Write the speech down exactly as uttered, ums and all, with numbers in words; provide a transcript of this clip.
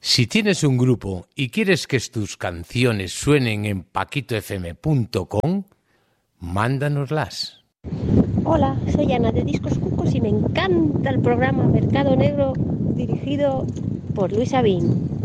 Si tienes un grupo y quieres que tus canciones suenen en paquito f m punto com, mándanoslas. Hola, soy Ana de Discos Cucos y me encanta el programa Mercado Negro dirigido por Luis Sabín.